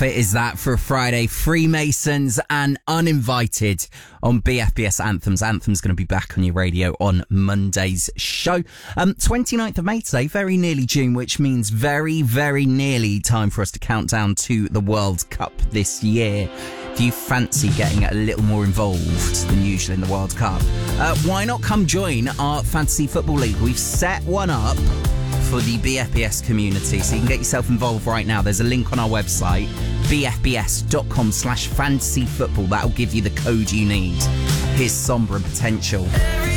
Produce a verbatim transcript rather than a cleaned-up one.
fit is that for a Friday? Freemasons and Uninvited on B F B S Anthems. Anthem's going to be back on your radio on Monday's show. Um, twenty-ninth of May today, very nearly June, which means very, very nearly time for us to count down to the World Cup this year. If you fancy getting a little more involved than usual in the World Cup, uh, why not come join our Fantasy Football League? We've set one up for the B F B S community, so you can get yourself involved right now. There's a link on our website, bfbs.com slash fantasy football. That'll give you the code you need. Here's Sombra and Potential.